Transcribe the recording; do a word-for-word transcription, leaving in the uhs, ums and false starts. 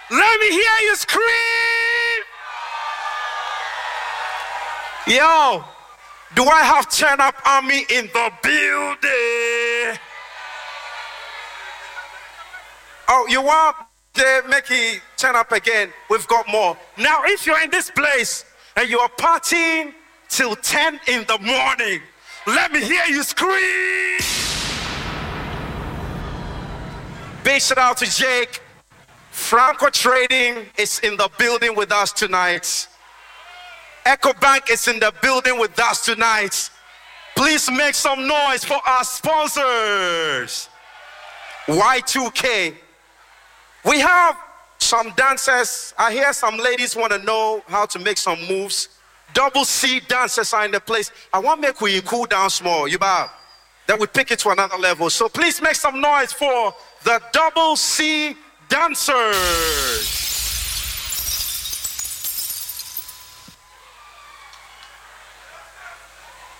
Let me hear you scream. Yo, do I have Turn Up Army in the building? Oh, you want to make it turn up again? We've got more. Now, if you're in this place and you are partying till ten in the morning, let me hear you scream. Big shout out to Jake. Franco Trading is in the building with us tonight. EcoBank is in the building with us tonight. Please make some noise for our sponsors. Y two K. We have some dancers. I hear some ladies want to know how to make some moves. Double C dancers are in the place. I want to make we cool down small. You bow. Then we pick it to another level. So please make some noise for the Double C dancers.